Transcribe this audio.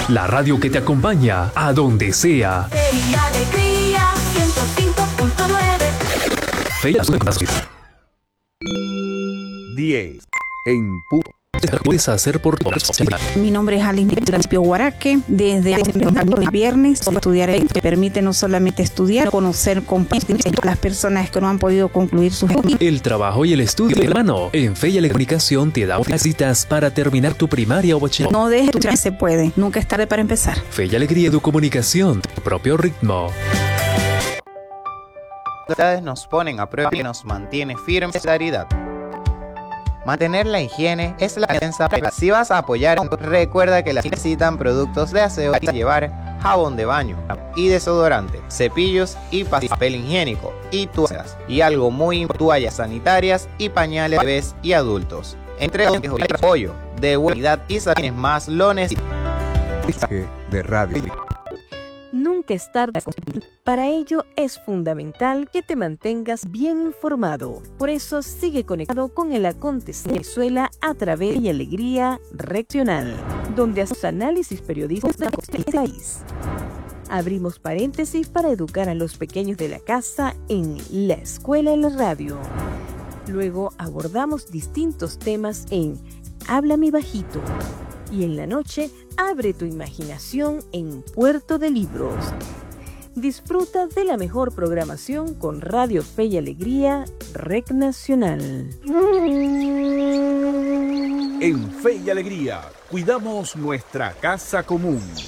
La radio que te acompaña a donde sea. Fe y Alegría 105.9. Fe y Alegría. 10 en punto. Puedes hacer por tu responsabilidad. Mi nombre es Alice del municipio Guaraque. Desde el viernes estudiar te permite no solamente estudiar, conocer las personas que no han podido concluir sus estudios. El trabajo y el estudio de la mano. En Fe y Alegría Comunicación te da unas citas para terminar tu primaria o bachillerato. No dejes estudiar, se puede. Nunca es tarde para empezar. Fe y Alegría Educomunicación, tu propio ritmo. Ustedes nos ponen a prueba y nos mantiene firme en solidaridad. Mantener la higiene es la defensa. Si vas a apoyar, recuerda que las necesitan productos de aseo para llevar jabón de baño y desodorante, cepillos y papel higiénico y toallas. Y algo muy importante, toallas sanitarias y pañales de bebés y adultos. Entre otros, el apoyo de calidad y quienes más lo necesitan. De radio. Nunca es tarde. Para ello es fundamental que te mantengas bien informado. Por eso sigue conectado con el acontecer de Venezuela a través de Alegría Regional, donde hacemos análisis periodísticos del país. Abrimos paréntesis para educar a los pequeños de la casa en La Escuela en la Radio. Luego abordamos distintos temas en Háblame Bajito. Y en la noche, abre tu imaginación en Puerto de Libros. Disfruta de la mejor programación con Radio Fe y Alegría, Rec Nacional. En Fe y Alegría, cuidamos nuestra casa común.